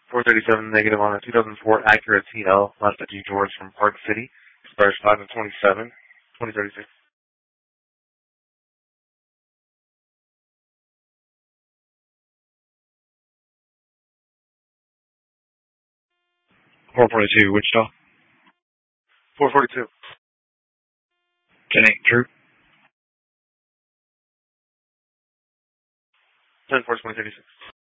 437 negative on a 2004 Acura TL, last at G. George from Park City. Expires 5 of 27, 2036. 442, Wichita. 442. 10-8, True. 10-4, 2036.